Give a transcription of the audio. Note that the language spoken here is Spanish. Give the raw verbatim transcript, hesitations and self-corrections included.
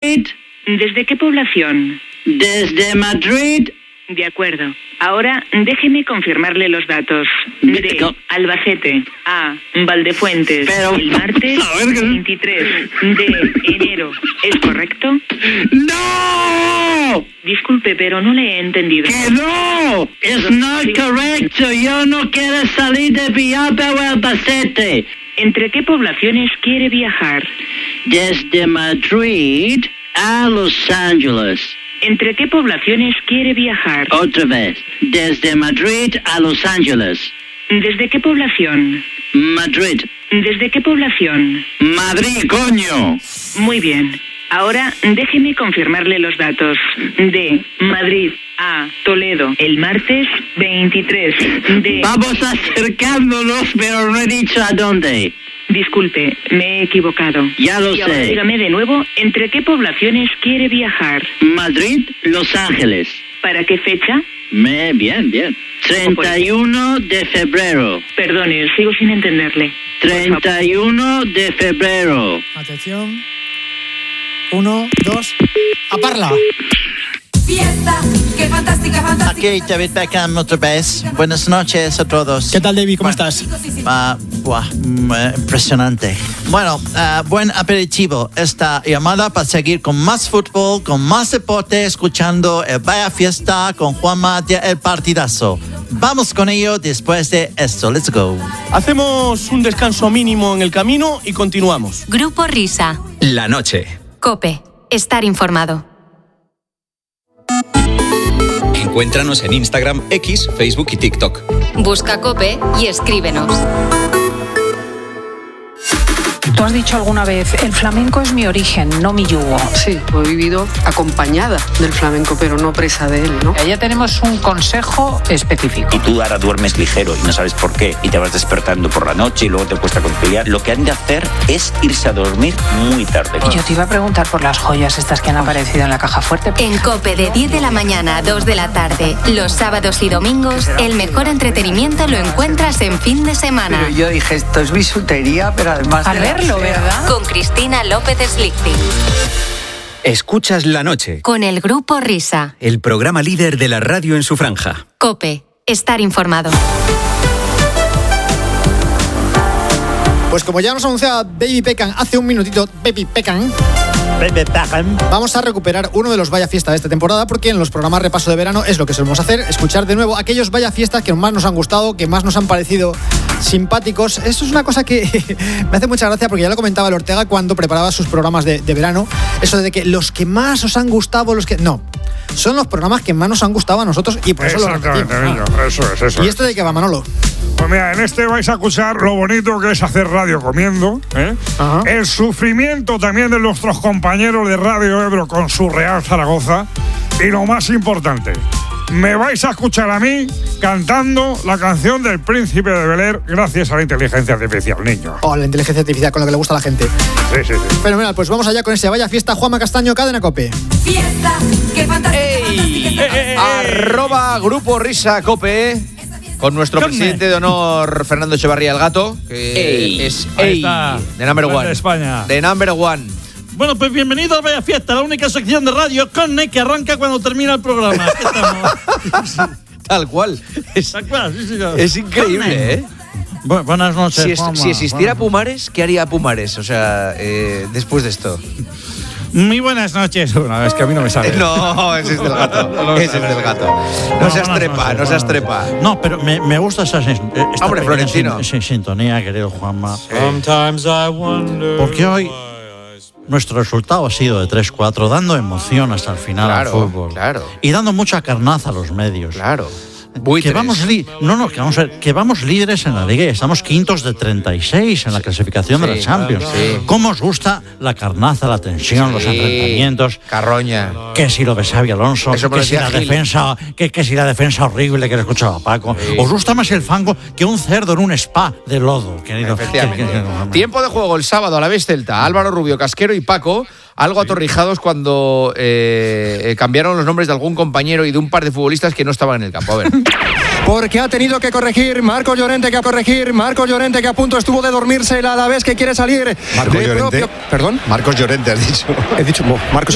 Madrid. ¿Desde qué población? Desde Madrid. De acuerdo. Ahora déjeme confirmarle los datos. D. Albacete. A. Valdefuentes. Pero, el martes veintitrés de enero. ¿Es correcto? ¡No! Disculpe, pero no le he entendido. ¡Que no! Es not correcto. Yo no quiero salir de Villalba o Albacete. ¿Entre qué poblaciones quiere viajar? Desde Madrid a Los Ángeles. ¿Entre qué poblaciones quiere viajar? Otra vez. Desde Madrid a Los Ángeles. ¿Desde qué población? Madrid. ¿Desde qué población? Madrid, coño. Muy bien. Ahora déjeme confirmarle los datos. De Madrid a Toledo, el martes veintitrés de... Vamos acercándonos, pero no he dicho a dónde. Disculpe, me he equivocado. Ya lo y ahora sé. dígame de nuevo, ¿entre qué poblaciones quiere viajar? Madrid, Los Ángeles. ¿Para qué fecha? Me, bien, bien. treinta y uno de febrero. Perdone, sigo sin entenderle. treinta y uno de febrero. Atención. Uno, dos. ¡A parla! Fiesta, qué fantástica, fantástica. Aquí David Beckham otra vez. Buenas noches a todos. ¿Qué tal, David? ¿Cómo bueno, estás? Uh, buah, mm, eh, impresionante. Bueno, uh, buen aperitivo esta llamada para seguir con más fútbol, con más deporte, escuchando el Vaya Fiesta con Juanma de El Partidazo. Vamos con ello después de esto. Let's go. Hacemos un descanso mínimo en el camino y continuamos. Grupo Risa. La noche. COPE. Estar informado. Encuéntranos en Instagram, X, Facebook y TikTok. Busca COPE y escríbenos. Tú has dicho alguna vez, el flamenco es mi origen, no mi yugo. Sí, he vivido acompañada del flamenco, pero no presa de él, ¿no? Ya tenemos un consejo específico. Y tú ahora duermes ligero y no sabes por qué, y te vas despertando por la noche y luego te cuesta conciliar. Lo que han de hacer es irse a dormir muy tarde. Y yo te iba a preguntar por las joyas estas que han aparecido en la caja fuerte. En COPE de diez de la mañana a dos de la tarde, los sábados y domingos, el mejor entretenimiento lo encuentras en fin de semana. Pero yo dije, esto es bisutería, pero además... Al verlo, ¿verdad? Con Cristina López Slichting. Escuchas La Noche. Con el Grupo Risa. El programa líder de la radio en su franja. COPE. Estar informado. Pues como ya nos anunciaba Baby Beckham hace un minutito, Baby Beckham, Baby Beckham. Vamos a recuperar uno de los Vaya Fiesta de esta temporada, porque en los programas repaso de verano es lo que solemos hacer, escuchar de nuevo aquellos Vaya Fiestas que más nos han gustado, que más nos han parecido simpáticos. Esto es una cosa que me hace mucha gracia, porque ya lo comentaba el Ortega cuando preparaba sus programas de, de verano, eso de que los que más os han gustado, los que... No, son los programas que más nos han gustado a nosotros y por eso lo repetimos. Ah. Eso es, eso ¿Y es. este de qué va, Manolo? Pues mira, en este vais a escuchar lo bonito que es hacer radio comiendo, ¿eh? El sufrimiento también de nuestros compañeros de Radio Ebro con su Real Zaragoza, y lo más importante, me vais a escuchar a mí cantando la canción del Príncipe de Bel-Air gracias a la inteligencia artificial, niño. Oh, la inteligencia artificial, con lo que le gusta a la gente. Sí, sí, sí. Fenomenal, pues vamos allá con ese Vaya Fiesta. Juanma Castaño, Cadena COPE. Fiesta, qué fantástica, ¡Ey! fantástica, Eh, eh, Arroba Grupo Risa COPE. Con nuestro Carne. presidente de honor, Fernando Echevarría el Gato, que Ey. es Ahí Ey, está. de Number Grande One. España. De Number One. Bueno, pues bienvenido a Vaya Fiesta, la única sección de radio Carne que arranca cuando termina el programa. Aquí estamos. Tal cual. Es, Tal cual, sí, señor. es increíble, Carne. ¿eh? Bu- buenas noches, Si, es- Juanma. si existiera Buenas- Pumares, ¿qué haría Pumares? O sea, eh, después de esto. Muy buenas noches. Una vez que a mí no me sale. No, ese es del gato. Ese es del gato. No, No, seas buenas trepa, noches, no seas buenas trepa. noches. No, pero me, me gusta esa, sin- esta Hombre, pequeña Florentino. sin- sin- sintonía, querido Juanma. Porque hoy nuestro resultado ha sido de tres cuatro, dando emoción hasta el final Claro, al fútbol. claro. Y dando mucha carnaza a los medios. Claro. Que Buitres. vamos, li- no, no, que, vamos a ver, que vamos líderes en la liga y estamos quintos de treinta y seis en la clasificación de Sí, la Champions. sí. ¿Cómo os gusta la carnaza, la tensión, los Sí. enfrentamientos? Carroña. Que si lo de Xavi Alonso, Eso me que lo si decía la Gil. defensa, que, que si la defensa horrible que le escuchaba a Paco. Sí. ¿Os gusta más el fango que un cerdo en un spa de lodo, querido? Efectivamente. Que- que- que- Tiempo de juego el sábado a la vez Celta. Álvaro Rubio, Casquero y Paco, algo atorrijados cuando eh, eh, cambiaron los nombres de algún compañero y de un par de futbolistas que no estaban en el campo. A ver. Porque ha tenido que corregir Marcos Llorente, que a corregir Marcos Llorente, que a punto estuvo de dormirse el Alavés, que quiere salir. Marcos de Llorente. propio- ¿Perdón? Marcos Llorente, has dicho. He dicho, Marcos